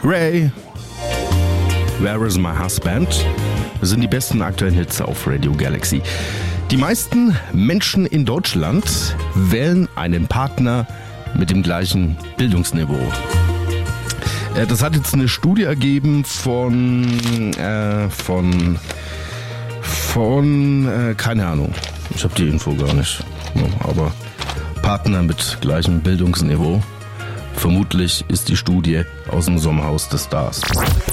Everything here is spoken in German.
Ray, Where is my husband? Das sind die besten aktuellen Hits auf Radio Galaxy. Die meisten Menschen in Deutschland wählen einen Partner mit dem gleichen Bildungsniveau. Das hat jetzt eine Studie ergeben von keine Ahnung. Ich habe die Info gar nicht. Aber Partner mit gleichem Bildungsniveau. Vermutlich ist die Studie aus dem Sommerhaus des Stars.